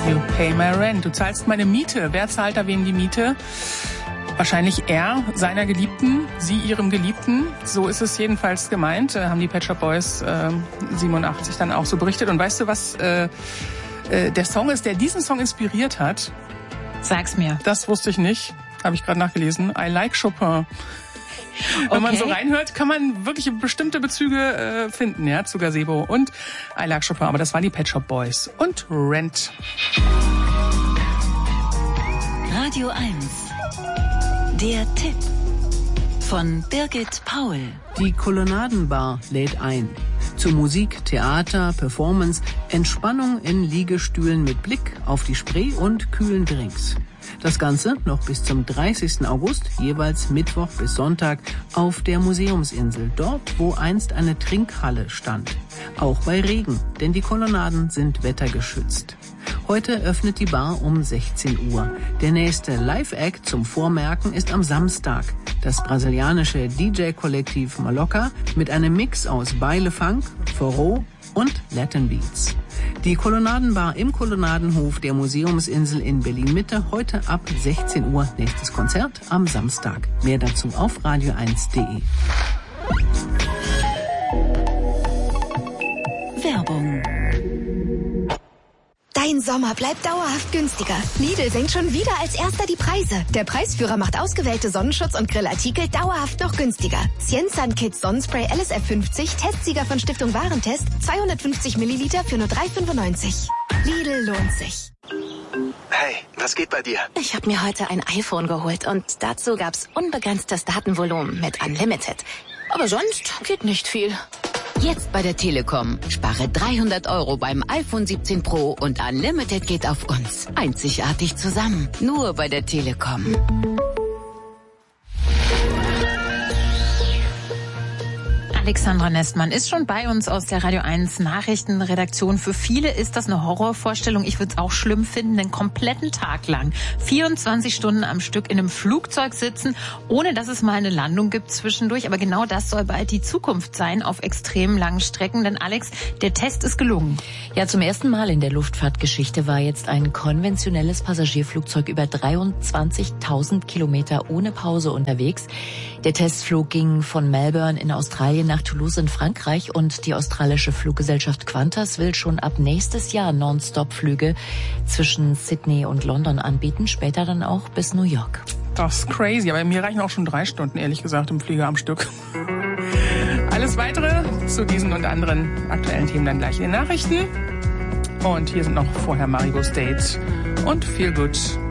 You pay my rent. Du zahlst meine Miete. Wer zahlt da wem die Miete? Wahrscheinlich er, seiner Geliebten, sie ihrem Geliebten. So ist es jedenfalls gemeint. Haben die Pet Shop Boys 87 dann auch so berichtet. Und weißt du, was der Song ist, der diesen Song inspiriert hat? Sag's mir. Das wusste ich nicht. Habe ich gerade nachgelesen. I like Chopin. Wenn man so reinhört, kann man wirklich bestimmte Bezüge finden, ja, zu Gazebo und I like Chopin. Aber das waren die Pet Shop Boys und Rent. Radio 1. Der Tipp von Birgit Paul. Die Kolonnadenbar lädt ein. Zu Musik, Theater, Performance, Entspannung in Liegestühlen mit Blick auf die Spree und kühlen Drinks. Das Ganze noch bis zum 30. August, jeweils Mittwoch bis Sonntag, auf der Museumsinsel, dort, wo einst eine Trinkhalle stand. Auch bei Regen, denn die Kolonnaden sind wettergeschützt. Heute öffnet die Bar um 16 Uhr. Der nächste Live-Act zum Vormerken ist am Samstag. Das brasilianische DJ-Kollektiv Maloca mit einem Mix aus Baile Funk, Forró und Latin Beats. Die Kolonnadenbar im Kolonnadenhof der Museumsinsel in Berlin-Mitte, heute ab 16 Uhr. Nächstes Konzert am Samstag. Mehr dazu auf radio1.de. Werbung. Dein Sommer bleibt dauerhaft günstiger. Lidl senkt schon wieder als erster die Preise. Der Preisführer macht ausgewählte Sonnenschutz- und Grillartikel dauerhaft noch günstiger. Cienzan Kids Sonnenspray LSF 50, Testsieger von Stiftung Warentest, 250 Milliliter für nur 3,95. Lidl lohnt sich. Hey, was geht bei dir? Ich habe mir heute ein iPhone geholt und dazu gab's unbegrenztes Datenvolumen mit Unlimited. Aber sonst geht nicht viel. Jetzt bei der Telekom. Spare 300 € beim iPhone 17 Pro und Unlimited geht auf uns. Einzigartig zusammen. Nur bei der Telekom. Alexandra Nestmann ist schon bei uns aus der Radio 1 Nachrichtenredaktion. Für viele ist das eine Horrorvorstellung. Ich würde es auch schlimm finden, den kompletten Tag lang 24 Stunden am Stück in einem Flugzeug sitzen, ohne dass es mal eine Landung gibt zwischendurch. Aber genau das soll bald die Zukunft sein auf extrem langen Strecken. Denn Alex, der Test ist gelungen. Ja, zum ersten Mal in der Luftfahrtgeschichte war jetzt ein konventionelles Passagierflugzeug über 23.000 Kilometer ohne Pause unterwegs. Der Testflug ging von Melbourne in Australien nach Toulouse in Frankreich und die australische Fluggesellschaft Qantas will schon ab nächstes Jahr Non-Stop-Flüge zwischen Sydney und London anbieten, später dann auch bis New York. Das ist crazy, aber mir reichen auch schon 3 Stunden, ehrlich gesagt, im Flieger am Stück. Alles Weitere zu diesen und anderen aktuellen Themen dann gleich in den Nachrichten. Und hier sind noch vorher Marigo State und Feel Good.